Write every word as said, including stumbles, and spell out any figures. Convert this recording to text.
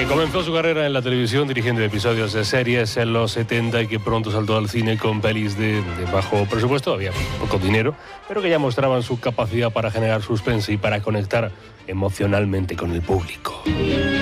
comenzó su carrera en la televisión dirigiendo episodios de series en los setenta y que pronto saltó al cine con pelis de, de bajo presupuesto, había poco dinero, pero que ya mostraban su capacidad para generar suspense y para conectar emocionalmente con el público.